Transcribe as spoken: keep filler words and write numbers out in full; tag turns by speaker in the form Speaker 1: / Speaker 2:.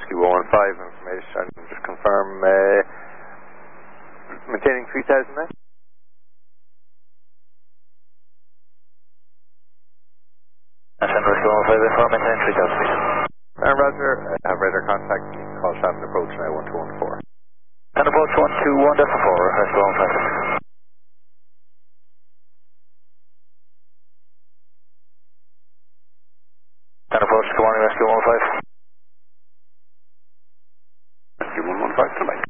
Speaker 1: Rescue one one five, information, just confirm, uh, maintaining three thousand then?
Speaker 2: Ascend Rescue one one five, inform maintaining three thousand feet.
Speaker 1: Uh, Roger, I have radar contact, call Shannon approach now one two one four.
Speaker 2: And approach one two one decimal four, Rescue one one five. And approach, good morning, Rescue one one five.
Speaker 1: Rescue one one five, come back.